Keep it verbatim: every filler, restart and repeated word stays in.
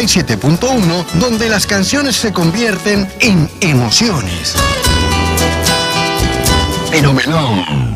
y siete punto uno, donde las canciones se convierten en emociones. Fenomenal.